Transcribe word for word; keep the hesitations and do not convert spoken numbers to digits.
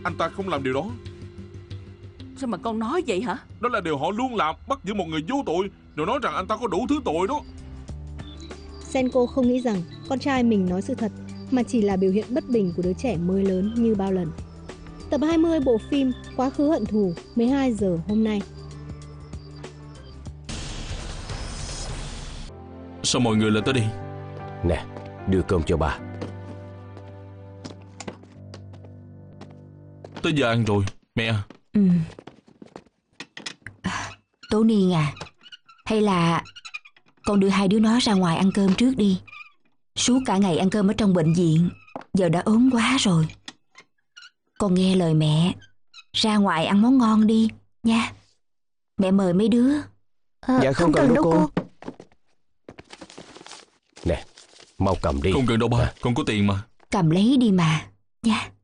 Anh ta không làm điều đó. Sao mà con nói vậy hả? Đó là điều họ luôn làm, bắt giữ một người vô tội rồi nói rằng anh ta có đủ thứ tội đó. Senko không nghĩ rằng con trai mình nói sự thật, mà chỉ là biểu hiện bất bình của đứa trẻ mới lớn như bao lần. Tập hai mươi bộ phim Quá khứ hận thù, mười hai giờ hôm nay. Sao mọi người lại tới đây? Nè, đưa cơm cho bà. Tới giờ ăn rồi, mẹ. Ừ. À, Tố Niên à, hay là con đưa hai đứa nó ra ngoài ăn cơm trước đi. Suốt cả ngày ăn cơm ở trong bệnh viện, giờ đã ốm quá rồi. Con nghe lời mẹ, ra ngoài ăn món ngon đi nha. Mẹ mời mấy đứa. À, dạ không, không cần đâu cô. cô Nè, mau cầm đi. Không cần đâu ba, à. Con có tiền mà. Cầm lấy đi mà, nha.